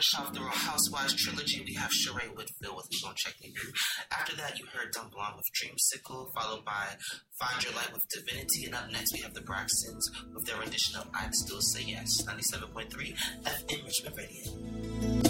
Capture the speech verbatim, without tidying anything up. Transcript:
finish off the Real Housewives trilogy, we have Sheree Whitfield with We Gon' Check You. After that, you heard Dumb Blonde with Dreamsicle, followed by Find Your Light with Divinity, and up next we have the Braxtons with their rendition of I'd Still Say Yes, ninety-seven point three F M Richmond Radio.